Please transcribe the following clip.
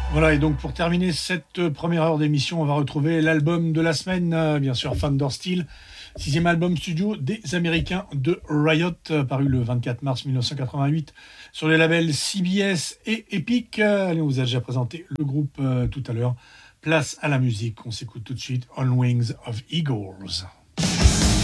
Voilà, et donc pour terminer cette première heure d'émission, on va retrouver l'album de la semaine, bien sûr, Thundersteel, sixième album studio des Américains de Riot, paru le 24 mars 1988 sur les labels CBS et Epic. Allez, on vous a déjà présenté le groupe tout à l'heure. Place à la musique, on s'écoute tout de suite On Wings of Eagles.